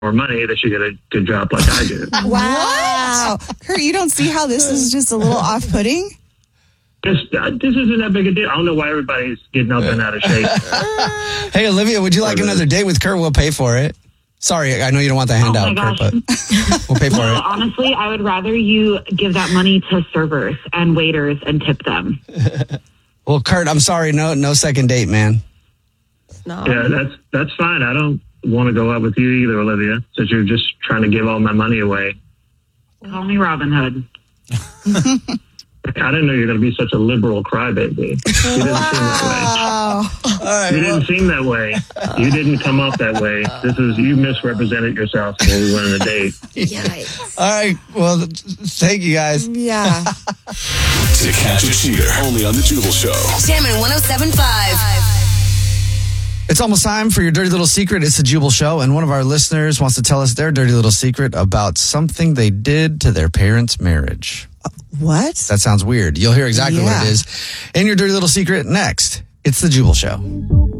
more money, they should get a good job like I do. Wow. Kurt, you don't see how this is just a little off-putting? This isn't that big a deal. I don't know why everybody's getting up and out of shape. Hey, Olivia, would you like another date with Kurt? We'll pay for it. Sorry, I know you don't want the handout, Kurt, but we'll pay for it. Honestly, I would rather you give that money to servers and waiters and tip them. Well, Kurt, I'm sorry. No second date, man. No. Yeah, that's fine. I don't want to go out with you either, Olivia, since you're just trying to give all my money away. Call me Robin Hood. I didn't know you were going to be such a liberal crybaby. You didn't seem that way. Right, you didn't seem that way. You didn't come off that way. You misrepresented yourself when we went on a date. Yikes. All right. Well, thank you guys. Yeah. To catch a cheater, only on The Jubal Show. Jammin' 107.5. It's almost time for your dirty little secret. It's the Jubal Show, and one of our listeners wants to tell us their dirty little secret about something they did to their parents' marriage. What? That sounds weird. You'll hear exactly what it is in your dirty little secret next. It's the Jubal Show.